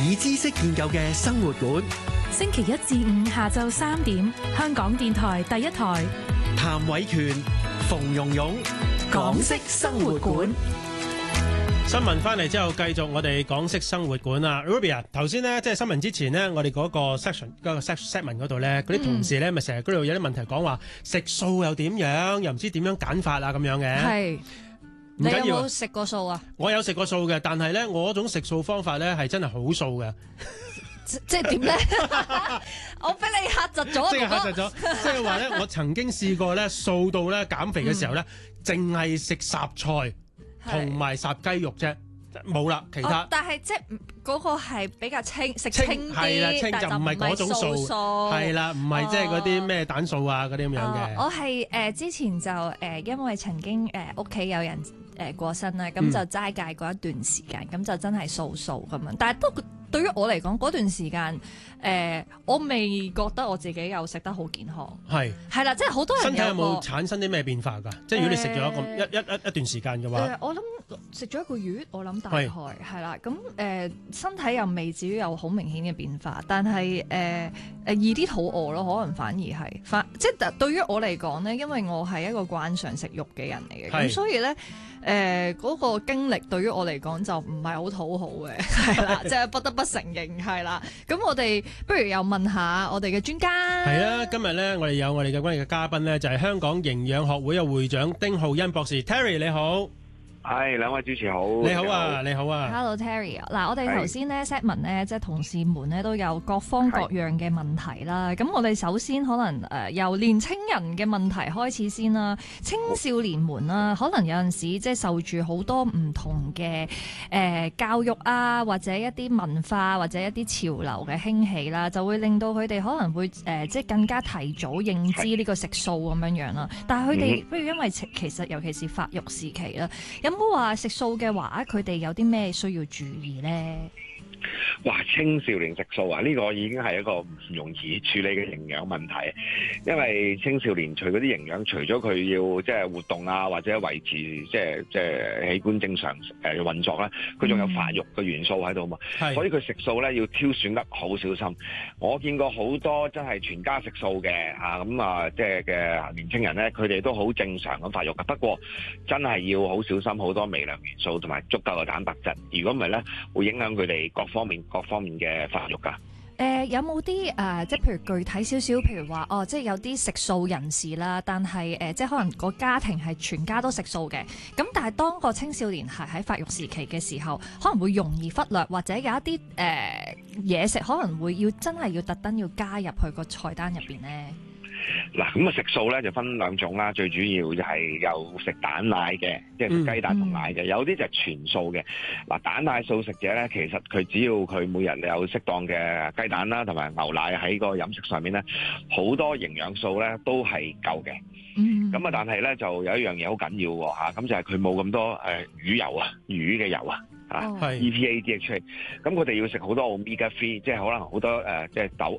以知識建構嘅生活館， 星期一至五下晝3點，香港電台第一台。 譚偉權、馮蓉蓉，港式生活館。 新聞翻嚟之後，繼續我哋港式生活館啊 ，Ruby 啊，頭先呢，即係新聞之前呢，我哋嗰個 segment 嗰度咧，嗰啲同事咧咪成日嗰度有啲問題講話食素又點樣，又唔知點樣揀法啊咁樣嘅。 係， 唔緊要。 你有冇食過素啊？ 我有食過素嘅，但係咧我嗰種食素方法咧係真係好素嘅。 即係點咧？我俾你嚇窒咗， 即係嚇窒咗，即係話咧，我曾經試過咧素到咧減肥嘅時候咧，淨係食雜菜同埋烚雞肉啫，冇啦，其他。 但係即係嗰個係比較清，食清啲， 係啦，清就唔係嗰種素，係啦，唔係即係嗰啲咩蛋素啊嗰啲咁樣嘅。 我係之前就因為曾經屋企有人過身啦，咁就齋戒過一段時間，咁就真係素咁樣，但係都。對於我嚟講，嗰段時間，我未覺得我自己有食得好健康。係啦，即係好多人身體有冇產生啲咩變化㗎？即係如果你食咗一段時間嘅話， 我諗食咗1個月，我諗大概係啦。咁身體又未至於有好明顯嘅變化，但係易啲肚餓咯，可能反而係即係對於我嚟講咧，因為我係一個慣常食肉嘅人嚟嘅，咁所以咧嗰個經歷對於我嚟講就唔係好討好嘅，係啦，即係不得不承認係啦。咁我哋不如又問下我哋嘅專家。 係啊，今日咧我哋有我哋嘅今日嘅嘉賓咧，就係香港營養學會嘅會長丁浩恩博士 Terry， 你好。 係，兩位主持好。 你好啊，你好啊。 Hello Terry， 嗱，我哋頭先咧 set 文咧，即係同事們咧都有各方各樣嘅問題啦。咁我哋首先可能由年青人嘅問題開始先啦。青少年們啦，可能有陣時即係受住好多唔同嘅教育啊，或者一啲文化或者一啲潮流嘅興起啦，就會令到佢哋可能會即係更加提早認知呢個食素咁樣樣啦。但係佢哋不如因為其實尤其是發育時期啦，有冇話食素嘅話，佢哋有啲咩需要注意咧？ 哇！青少年食素啊，呢個已經係一個唔容易處理嘅營養問題。因為青少年除嗰啲營養，除咗佢要即係活動啊，或者維持即係器官正常運作咧，佢仲有發育嘅元素喺度嘛。所以佢食素咧要挑選得好小心。我見過好多真係全家食素嘅即係嘅年青人咧，佢哋都好正常咁發育嘅。不過真係要好小心，好多微量元素同埋足夠嘅蛋白質。如果唔係咧，會影響佢哋各方面嘅發育㗎。 有冇啲即係譬如具體少少，譬如話即係有啲食素人士啦，但係即係可能個家庭係全家都食素嘅，咁但係當個青少年係喺發育時期嘅時候，可能會容易忽略，或者有一啲嘢食可能會真係要特登要加入去個菜單入邊咧。 嗱，咁食素咧就分兩種啦，最主要就係有食蛋奶嘅，即係食雞蛋同奶嘅，有啲就係全素嘅。嗱，蛋奶素食者咧，其實佢只要佢每日有適當嘅雞蛋啦，同埋牛奶喺個飲食上面咧，好多營養素咧都係夠嘅。咁但係咧就有一樣嘢好緊要喎，咁就係佢冇咁多魚油啊，魚嘅油啊。EPA、DHA， 咁佢哋要食好多 omega 3，即係可能好多即係豆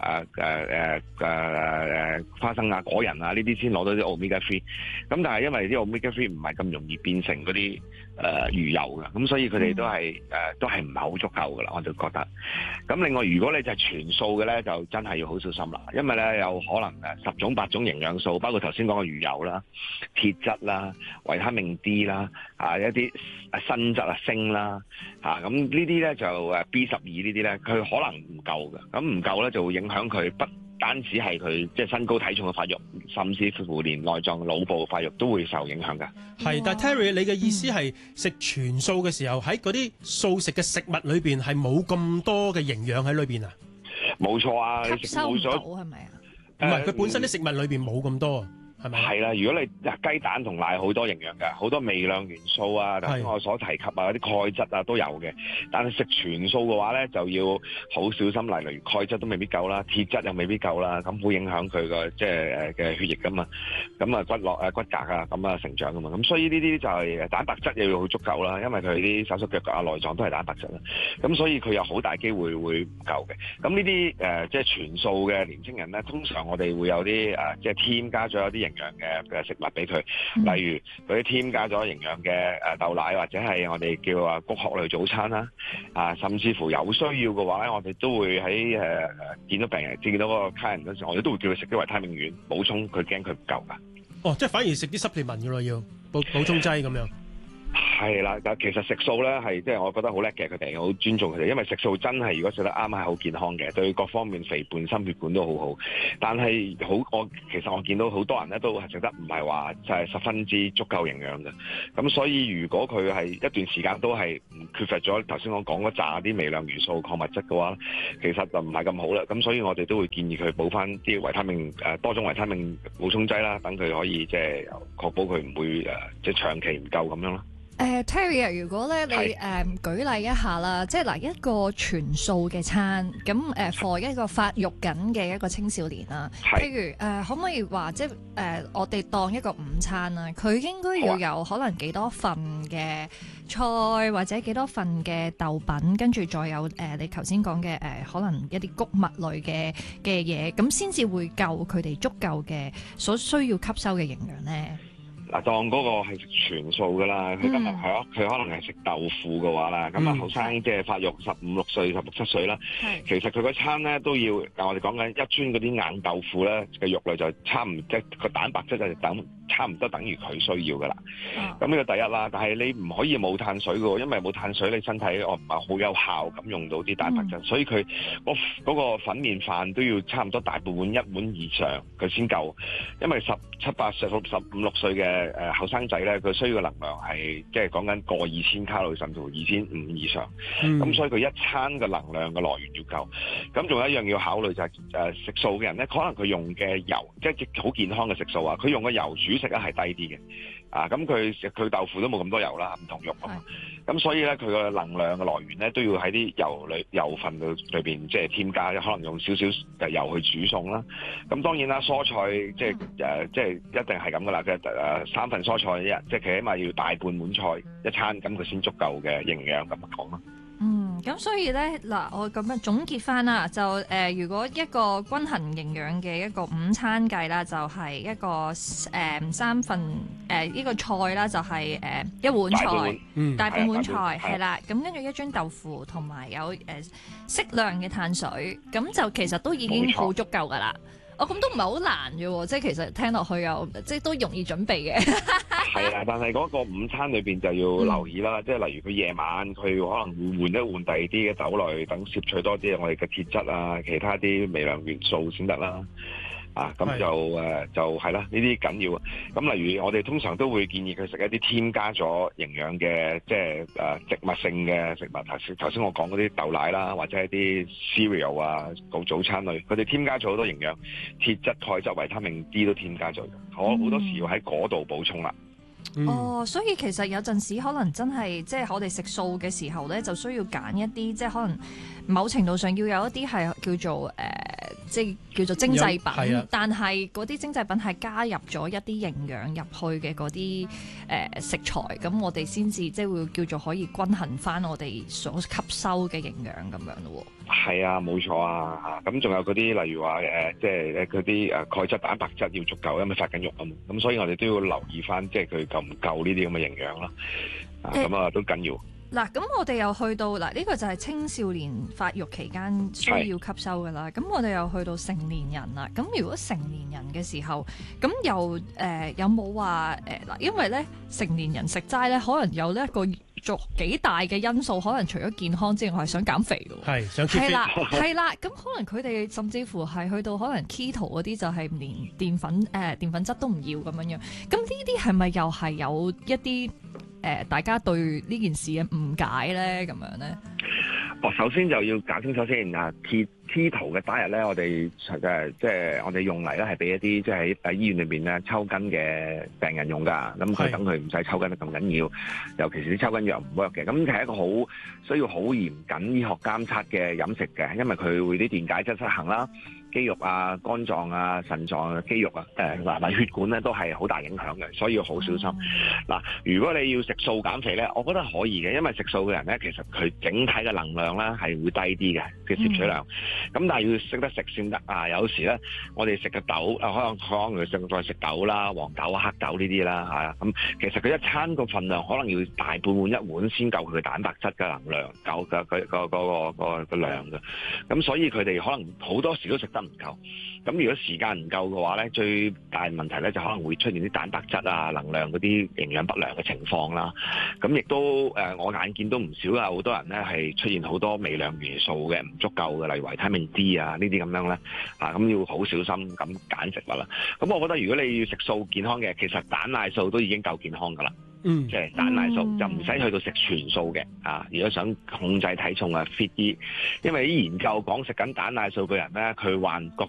花生啊、果仁啊呢啲先攞到啲 omega 3。咁但係因為啲 omega 3唔係咁容易變成嗰啲魚油嘅，咁所以佢哋都係唔係好足夠㗎啦，我就覺得。咁另外如果你就係全素嘅咧，就真係要好小心啦，因為咧有可能10種8種營養素，包括頭先講嘅魚油啦、鐵質啦、維他命 D 啦、一啲鋅質啊、鋅啦。咁呢啲咧就B12呢啲咧，佢可能唔夠嘅，咁唔夠咧就會影響佢不單止係佢即係身高體重嘅發育，甚至乎連內臟、腦部嘅發育都會受影響㗎。 係，但係 Terry， 你嘅意思係食全素嘅時候，喺嗰啲素食嘅食物裏邊係冇咁多嘅營養喺裏邊啊？ 冇錯啊， 吸收唔到係咪啊？ 唔係，佢本身啲食物裏邊冇咁多。 係啦，如果你雞蛋同奶好多營養嘅，好多微量元素啊，頭先我所提及啊，啲鈣質啊都有嘅。但係食全素嘅話咧，就要好小心，例如鈣質都未必夠啦，鐵質又未必夠啦，咁會影響佢個即係嘅血液噶嘛，咁啊骨骼啊咁啊成長噶嘛，咁所以呢啲就係蛋白質又要好足夠啦，因為佢啲手足腳啊內臟都係蛋白質啦，咁所以佢有好大機會會唔夠嘅。咁呢啲即係全素嘅年青人咧，通常我哋會有啲即係添加咗有啲營養嘅食物俾佢，例如嗰啲添加咗營養嘅豆奶或者係我哋叫話穀殼類早餐啦，甚至乎有需要嘅話咧，我哋都會喺見到病人見到嗰個客人嗰時，我哋都會叫佢食啲維他命丸補充，佢驚佢唔夠㗎。 哦，即係反而食啲supplement㗎咯，要補充劑咁樣。 係啦，但其實食素咧係即係我覺得好叻嘅，佢哋好尊重佢哋，因為食素真係如果食得啱係好健康嘅，對各方面肥胖、心血管都好好。但係其實我見到好多人咧都係食得唔係話就係十分之足夠營養嘅。咁所以如果佢係一段時間都係缺乏咗頭先我講嗰扎啲微量元素、礦物質嘅話，其實就唔係咁好啦。咁所以我哋都會建議佢補翻啲維他命多種維他命補充劑啦，等佢可以即係確保佢唔會即係長期唔夠咁樣咯。 Terry 啊，如果咧你舉例一下啦，即係嗱一個全素嘅餐，咁for 一個發育緊嘅一個青少年啦，譬如可唔可以話即係我哋當一個午餐啦，佢應該要有可能幾多份嘅菜或者幾多份嘅豆品，跟住再有你頭先講嘅可能一啲穀物類嘅嘢，咁先至會夠佢哋足夠嘅所需要吸收嘅營養咧。 嗱，當嗰個係食全素噶啦，佢今日係咯，佢可能係食豆腐嘅話啦，咁後生即係發育15、6歲、16、17歲啦，其實佢嗰餐咧都要，我哋講緊一磚嗰啲硬豆腐咧嘅肉類就差唔即係個蛋白質就差唔多等於佢需要噶啦。咁呢個第一啦，但係你唔可以冇碳水嘅喎，因為冇碳水你身體唔係好有效咁用到啲蛋白質，所以佢嗰個粉麵飯都要差唔多大半碗一碗以上佢先夠，因為17、18歲、15、6歲嘅後生仔咧，佢需要嘅能量係即係講緊過2000卡路里甚至乎2500以上，咁所以佢一餐嘅能量嘅來源要夠。咁仲有一樣要考慮就係食素嘅人咧，可能佢用嘅油即係好健康嘅食素啊，佢用嘅油煮食咧係低啲嘅。咁佢豆腐都冇咁多油啦，唔同肉啊嘛，咁所以咧佢個能量嘅來源咧都要喺啲油分裏邊即係添加，可能用少少油去煮餸啦。咁當然啦，蔬菜即係一定係咁噶啦，嘅3份蔬菜一日，即係佢起碼要大半碗菜一餐，咁佢先足夠嘅營養咁講啦。 咁所以咧嗱，我咁樣總結翻啦，就如果一個均衡營養嘅一個午餐計啦，就係一個3份呢個菜啦，就係一碗菜，大半碗菜係啦，咁跟住一樽豆腐同埋有適量嘅碳水，咁就其實都已經好足夠噶啦。咁都唔係好難嘅喎，即係其實聽落去又即係都容易準備嘅。 係啦，但係嗰個午餐裏邊就要留意啦，即係例如佢夜晚佢可能會換一換第二啲嘅豆類，等攝取多啲我哋嘅鐵質啊，其他啲微量元素先得啦。咁就係啦，呢啲緊要。咁例如我哋通常都會建議佢食一啲添加咗營養嘅，即係植物性嘅食物。頭先我講嗰啲豆奶啦，或者一啲 cereal 啊，早餐類，佢哋添加咗好多營養，鐵質、鈣質、維他命 D 都添加咗。我好多時要喺嗰度補充啦。 所以其實有陣時可能真係即係我哋食素嘅時候咧，就需要揀一啲即係可能某程度上要有一啲係叫做即係叫做精製品，但係嗰啲精製品係加入咗一啲營養入去嘅嗰啲食材，咁我哋先至即係會叫做可以均衡翻我哋所吸收嘅營養咁樣咯。 係啊，冇錯啊，咁仲有嗰啲例如話即係嗰啲鈣質、蛋白質要足夠，因為發緊肉啊嘛，咁所以我哋都要留意翻，即係佢夠唔夠呢啲咁嘅營養啦。咁都緊要。 嗱，咁我哋又去到嗱，呢個就係青少年發育期間需要吸收噶啦。咁我哋又去到成年人啦。咁如果成年人嘅時候，咁又有冇話嗱？因為咧成年人食齋咧，可能有呢一個幾大嘅因素，可能除咗健康之外，係想減肥嘅。 係想 keep fit。 係啦。咁可能佢哋甚至乎係去到可能 keto 嗰啲，就係連澱粉質都唔要咁樣樣。咁呢啲係咪又係有一啲大家對呢件事嘅誤解咧？咁樣咧？ 首先就要搞清楚先啊。Keto 嘅打日咧，我哋即係我哋用嚟咧，係俾一啲即係喺醫院裏邊咧抽筋嘅病人用㗎。咁佢等佢唔使抽筋得咁緊要，尤其是啲抽筋藥唔 work 嘅。咁係一個好需要好嚴謹醫學監測嘅飲食嘅，因為佢會啲電解質失衡啦。肌肉啊、肝臟啊、腎臟肌肉啊、血管咧都係好大影響嘅，所以要好小心。嗱，如果你要食素減肥咧，我覺得可以嘅，因為食素嘅人咧，其實佢整體嘅能量咧係會低啲嘅攝取量。 咁但係要識得食先得啊！有時咧，我哋食嘅豆可能佢再食豆啦、黃豆、黑豆呢啲啦嚇。咁其實佢一餐個份量可能要大半碗一碗先夠佢嘅蛋白質嘅能量，夠嘅個量嘅。咁所以佢哋可能好多時都食得唔夠。咁如果時間唔夠嘅話咧，最大問題咧就可能會出現啲蛋白質啊、能量嗰啲營養不良嘅情況啦。咁亦都我眼見都唔少啊，好多人咧係出現好多微量元素嘅唔足夠嘅，例如維他命 D 啊呢啲咁樣咧，咁要好小心咁揀食物啦。咁我覺得如果你要食素健康嘅，其實蛋奶素都已經夠健康噶啦。即係蛋奶素就唔使去到食全素嘅如果想控制體重啊 fit 啲，因為啲研究講食緊蛋奶素嘅人咧，佢患各